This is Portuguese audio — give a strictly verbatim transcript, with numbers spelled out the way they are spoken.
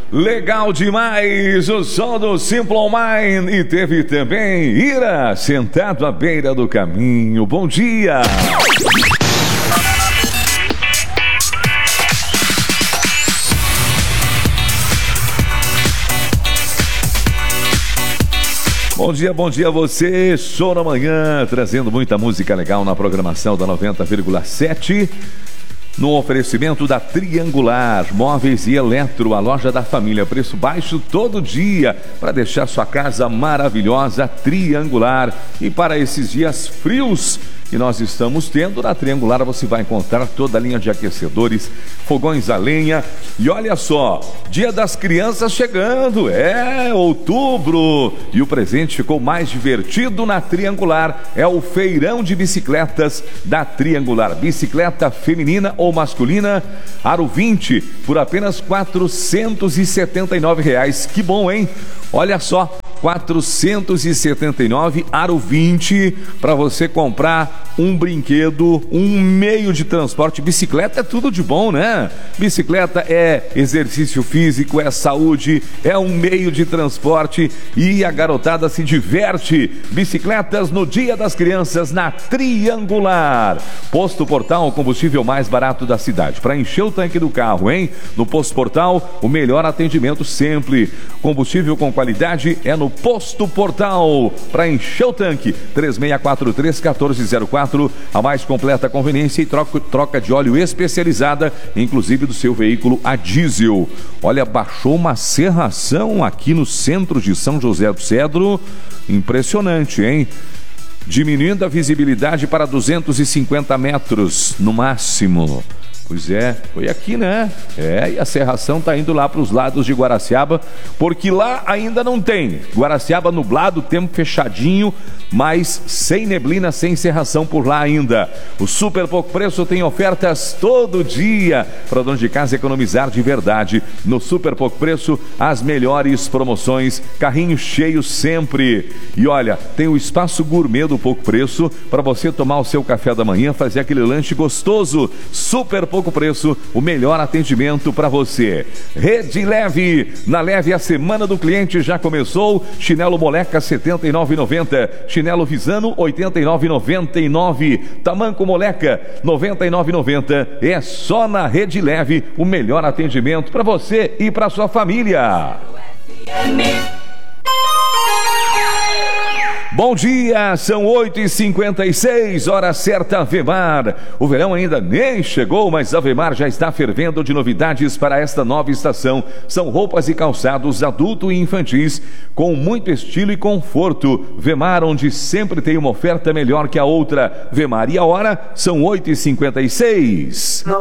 Legal demais, o som do Simple Mind. E teve também Ira, sentado à beira do caminho. Bom dia. Bom dia, bom dia a você. Show na manhã, trazendo muita música legal na programação da noventa vírgula sete. No oferecimento da Triangular Móveis e Eletro, a loja da família, preço baixo todo dia, para deixar sua casa maravilhosa. Triangular. E para esses dias frios que nós estamos tendo, na Triangular você vai encontrar toda a linha de aquecedores, fogões a lenha. E olha só, Dia das Crianças chegando, é outubro, e o presente ficou mais divertido na Triangular. É o feirão de bicicletas da Triangular, bicicleta feminina ou masculina, aro vinte, por apenas quatrocentos e setenta e nove reais. Que bom, hein? Olha só, quatrocentos e setenta e nove, aro vinte, para você comprar um brinquedo, um meio de transporte. Bicicleta é tudo de bom, né? Bicicleta é exercício físico, é saúde, é um meio de transporte e a garotada se diverte. Bicicletas no Dia das Crianças na Triangular. Posto Portal, o combustível mais barato da cidade. Para encher o tanque do carro, hein? No Posto Portal, o melhor atendimento sempre. Combustível com qualidade é no Posto Portal. Para encher o tanque, três seis quatro três, um quatro zero quatro. A mais completa conveniência e troca, troca de óleo especializada, inclusive do seu veículo a diesel. Olha, baixou uma serração aqui no centro de São José do Cedro. Impressionante, hein? Diminuindo a visibilidade para duzentos e cinquenta metros no máximo. Pois é, foi aqui, né? É, e a serração tá indo lá para os lados de Guaraciaba, porque lá ainda não tem. Guaraciaba nublado, tempo fechadinho, mas sem neblina, sem serração por lá ainda. O Super Pouco Preço tem ofertas todo dia para dono de casa economizar de verdade. No Super Pouco Preço, as melhores promoções, carrinho cheio sempre. E olha, tem o espaço gourmet do Pouco Preço para você tomar o seu café da manhã, fazer aquele lanche gostoso. Super Pouco Pouco Preço, o melhor atendimento para você. Rede Leve, na Leve a semana do cliente já começou. Chinelo Moleca setenta e nove reais e noventa centavos, chinelo Visano oitenta e nove reais e noventa e nove centavos, tamanco Moleca noventa e nove reais e noventa centavos. É só na Rede Leve o melhor atendimento para você e para sua família. Bom dia, são oito e cinquenta e seis, hora certa, Vemar. O verão ainda nem chegou, mas a Vemar já está fervendo de novidades para esta nova estação. São roupas e calçados adulto e infantis com muito estilo e conforto. Vemar, onde sempre tem uma oferta melhor que a outra. Vemar, e a hora são oito e cinquenta e seis.